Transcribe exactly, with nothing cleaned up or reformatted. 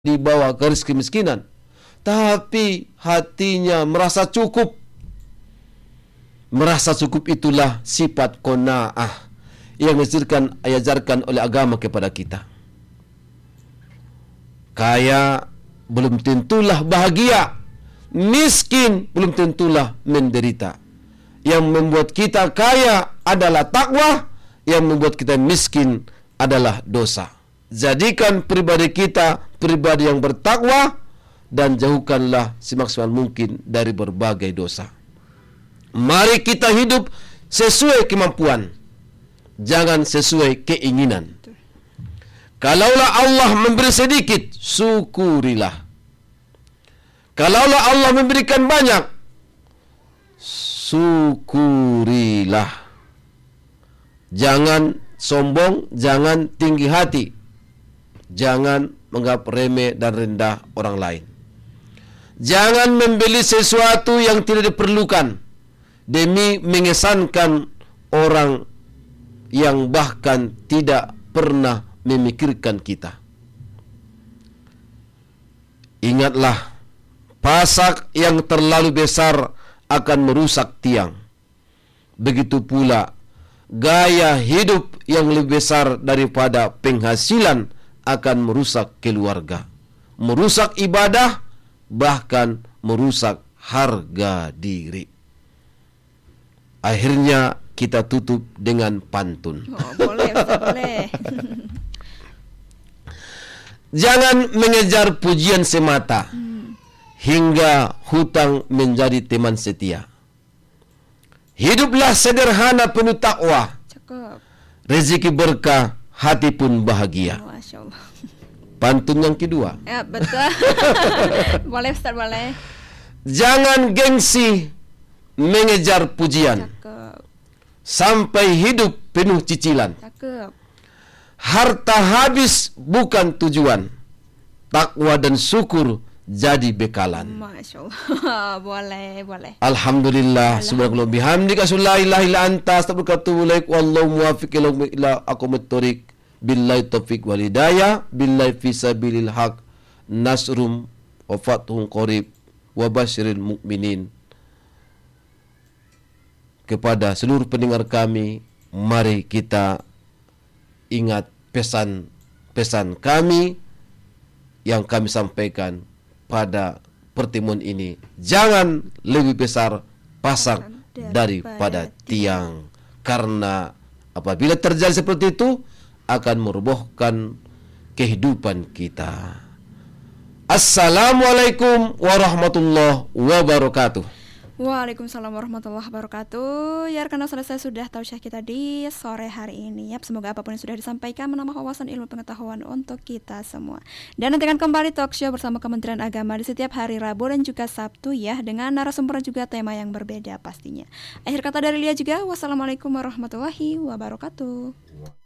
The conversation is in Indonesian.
di bawah garis kemiskinan, tapi hatinya merasa cukup. Merasa cukup itulah sifat qanaah yang diajarkan, diajarkan oleh agama kepada kita. Kaya belum tentulah bahagia, miskin belum tentulah menderita. Yang membuat kita kaya adalah takwa, yang membuat kita miskin adalah dosa. Jadikan pribadi kita pribadi yang bertakwa dan jauhkanlah semaksimal mungkin dari berbagai dosa. Mari kita hidup sesuai kemampuan, jangan sesuai keinginan. Kalaulah Allah memberi sedikit, syukurilah. Kalaulah Allah memberikan banyak, syukurilah. Jangan sombong, jangan tinggi hati, jangan menganggap remeh dan rendah orang lain. Jangan membeli sesuatu yang tidak diperlukan demi mengesankan orang yang bahkan tidak pernah memikirkan kita. Ingatlah, pasak yang terlalu besar akan merusak tiang. Begitu pula gaya hidup yang lebih besar daripada penghasilan akan merusak keluarga, merusak ibadah, bahkan merusak harga diri. Akhirnya kita tutup dengan pantun. Oh, boleh, Ustaz, boleh. Jangan mengejar pujian semata hmm. hingga hutang menjadi teman setia. Hiduplah sederhana penuh takwa. Cakep. Rezeki berkah, hati pun bahagia. Masya Allah. Pantun yang kedua. Ya, betul. Boleh, Ustaz, boleh. Jangan gengsi mengejar pujian. Cakep. Sampai hidup penuh cicilan. Cakep. Harta habis bukan tujuan. Takwa dan syukur jadi bekalan. Masya Allah. Boleh, boleh. Alhamdulillah. Subhanallah bihamdika la ilaha illa anta astaghfiruka wa atubu ilaik. Wallahu muwaffiq ila aqwamit thoriq. Billahi taufiq wal hidayah. Billahi fi sabilil haq. Nasrum wa fathun qarib wa basyiril mukminin. Kepada seluruh pendengar kami, mari kita ingat pesan-pesan kami yang kami sampaikan pada pertemuan ini. Jangan lebih besar pasak daripada tiang. Karena apabila terjadi seperti itu, akan merobohkan kehidupan kita. Assalamualaikum warahmatullahi wabarakatuh. Waalaikumsalam warahmatullahi wabarakatuh. Ya, karena selesai sudah tausiah kita di sore hari ini. Yap, semoga apapun yang sudah disampaikan menambah wawasan ilmu pengetahuan untuk kita semua. Dan nantikan kembali talk show bersama Kementerian Agama di setiap hari Rabu dan juga Sabtu ya, dengan narasumber dan juga tema yang berbeda pastinya. Akhir kata dari Lia juga, wassalamualaikum warahmatullahi wabarakatuh.